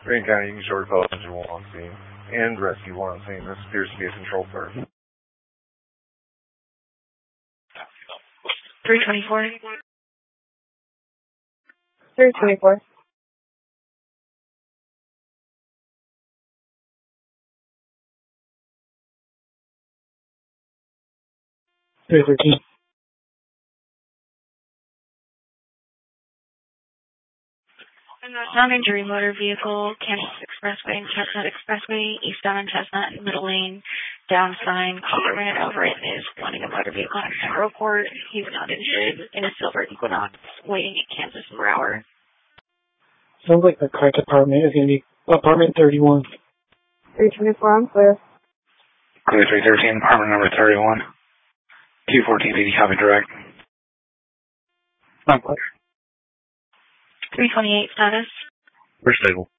Green County, you can short fellow engine 1 on scene. And rescue 1 on scene. This appears to be a controlled burn. 324. 324. 313. Non-injury motor vehicle, Kansas Expressway and Chestnut Expressway, eastbound on Chestnut, middle lane, down sign, car ran over it, is wanting a motor vehicle on Central Court. He's not injured in a silver Equinox, waiting at Kansas per hour. Sounds like the correct apartment is going to be apartment 31. 324, I'm clear. Clear 313, apartment number 31. 21480, copy direct. I'm clear. 328 status. We're stable.